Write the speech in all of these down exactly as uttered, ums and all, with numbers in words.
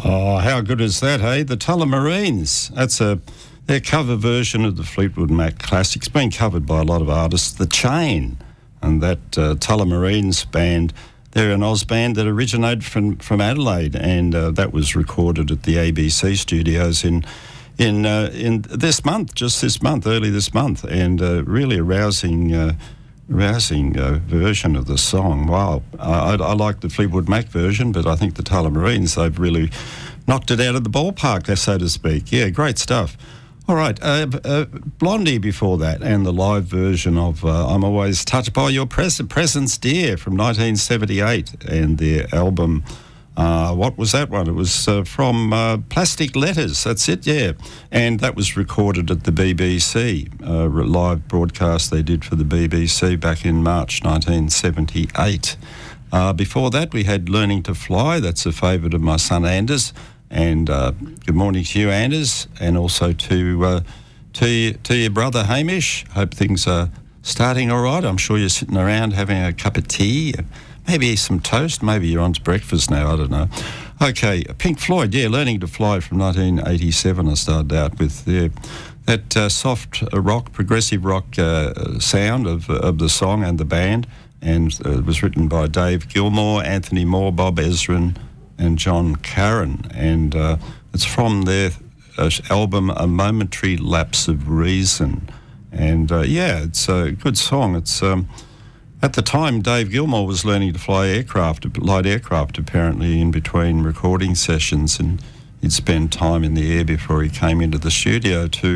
Oh, how good is that, hey? The Tullamarines. That's a their cover version of the Fleetwood Mac classic. It's been covered by a lot of artists. The Chain, and that uh, Tullamarines band, they're an Oz band that originated from, from Adelaide, and uh, that was recorded at the A B C studios in in uh, in this month, just this month, early this month, and uh, really a rousing, uh, rousing uh, version of the song. Wow, I, I like the Fleetwood Mac version, but I think the Tullamarines, they've really knocked it out of the ballpark, so to speak. Yeah, great stuff. All right, uh, uh, Blondie before that, and the live version of uh, I'm Always Touched by Your Pres- Presence, Dear, from nineteen seventy-eight, and their album, uh, what was that one? It was uh, from uh, Plastic Letters, that's it, yeah. And that was recorded at the B B C, a live broadcast they did for the B B C back in March nineteen seventy-eight. Uh, before that, we had Learning to Fly, that's a favourite of my son Anders. And uh, good morning to you, Anders, and also to uh, to, you, to your brother Hamish. Hope things are starting all right. I'm sure you're sitting around having a cup of tea, maybe some toast, maybe you're on to breakfast now, I don't know. Okay, Pink Floyd, yeah, Learning to Fly from nineteen eighty-seven I started out with. Yeah, that uh, soft rock, progressive rock uh, sound of, of the song and the band, and uh, it was written by Dave Gilmour, Anthony Moore, Bob Ezrin, and John Caron, and uh, it's from their uh, album A Momentary Lapse of Reason. And uh, yeah, it's a good song. It's um, at the time Dave Gilmour was learning to fly aircraft, light aircraft apparently, in between recording sessions, and he'd spend time in the air before he came into the studio to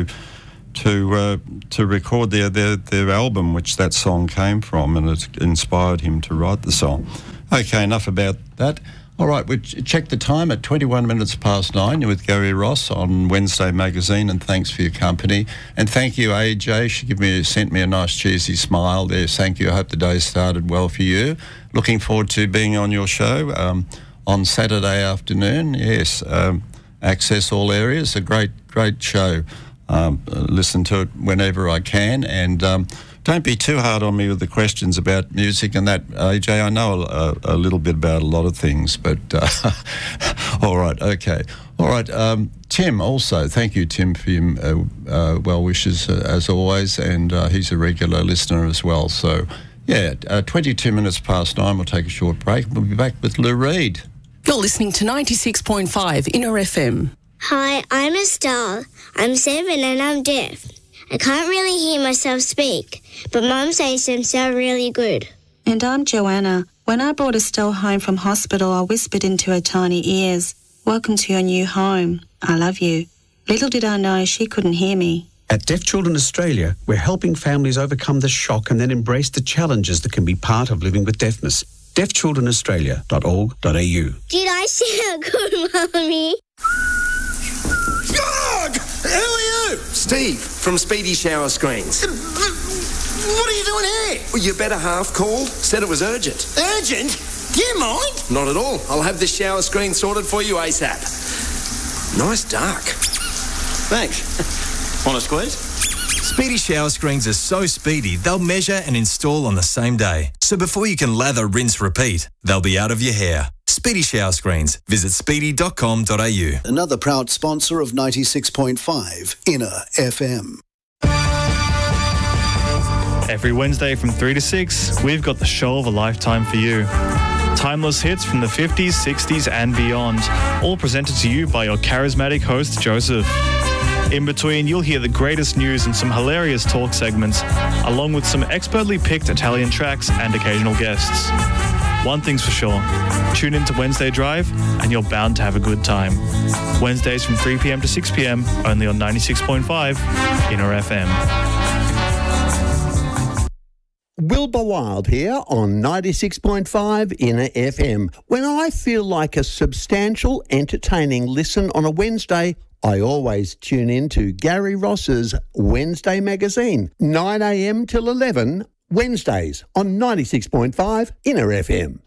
to uh, to record their, their their album, which that song came from, and it inspired him to write the song. Okay, enough about that. All right, we check the time at twenty-one minutes past nine. You're with Gary Ross on Wednesday Magazine, and thanks for your company. And thank you, A J. She give me, sent me a nice cheesy smile there. Thank you. I hope the day started well for you. Looking forward to being on your show um, on Saturday afternoon. Yes, um, access all areas. A great, great show. Um, listen to it whenever I can, and um, don't be too hard on me with the questions about music and that, A J. I know a, a little bit about a lot of things, but uh, all right, okay. All right, um, Tim also, thank you, Tim, for your uh, uh, well wishes uh, as always, and uh, he's a regular listener as well. So, yeah, uh, twenty-two minutes past nine, we'll take a short break. We'll be back with Lou Reed. You're listening to ninety-six point five Inner F M. Hi, I'm Estelle. I'm seven and I'm deaf. I can't really hear myself speak, but Mum says them sound really good. And I'm Joanna. When I brought Estelle home from hospital, I whispered into her tiny ears, "Welcome to your new home. I love you." Little did I know she couldn't hear me. At Deaf Children Australia, we're helping families overcome the shock and then embrace the challenges that can be part of living with deafness. deaf children australia dot org dot a u. Did I sound good, Mummy? Gog! Who are you? Steve, from Speedy Shower Screens. What are you doing here? Well, your better half called, said it was urgent. Urgent? Do you mind? Not at all. I'll have this shower screen sorted for you ASAP. Nice dark. Thanks. Want a squeeze? Speedy Shower Screens are so speedy, they'll measure and install on the same day. So before you can lather, rinse, repeat, they'll be out of your hair. Speedy Shower Screens. Visit speedy dot com dot a u. Another proud sponsor of ninety-six point five Inner F M. Every Wednesday from three to six, we've got the show of a lifetime for you. Timeless hits from the fifties, sixties and beyond, all presented to you by your charismatic host, Joseph. In between, you'll hear the greatest news and some hilarious talk segments, along with some expertly picked Italian tracks and occasional guests. One thing's for sure, tune in to Wednesday Drive and you're bound to have a good time. Wednesdays from three p.m. to six p.m, only on ninety-six point five Inner F M. Wilbur Wild here on ninety-six point five Inner F M. When I feel like a substantial, entertaining listen on a Wednesday, I always tune in to Gary Ross's Wednesday Magazine, nine a.m. till eleven, Wednesdays on ninety-six point five Inner F M.